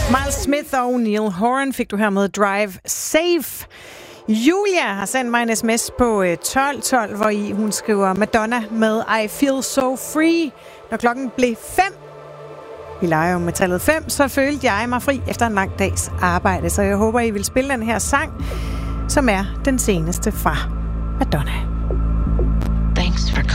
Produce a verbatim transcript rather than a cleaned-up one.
Miles Smith og Neil Horan fik du her med Drive Safe. Julia har sendt mig en sms på tolv tolv, hvor i hun skriver Madonna med I Feel So Free. Når klokken blev fem, vi leger jo med tallet fem, så følte jeg mig fri efter en lang dags arbejde. Så jeg håber, I vil spille den her sang, som er den seneste fra Madonna. Thanks for